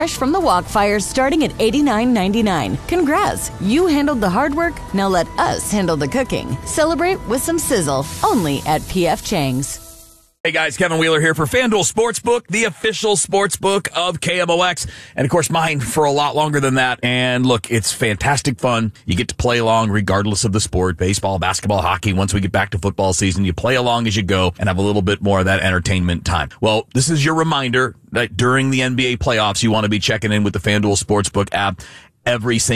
Fresh from the wok fire starting at $89.99. Congrats, you handled the hard work, now let us handle the cooking. Celebrate with some sizzle, only at P.F. Chang's. Hey guys, Kevin Wheeler here for FanDuel Sportsbook, the official sportsbook of KMOX, and of course mine for a lot longer than that. And look, it's fantastic fun. You get to play along regardless of the sport, baseball, basketball, hockey. Once we get back to football season, you play along as you go and have a little bit more of that entertainment time. Well, this is your reminder that during the NBA playoffs, you want to be checking in with the FanDuel Sportsbook app every single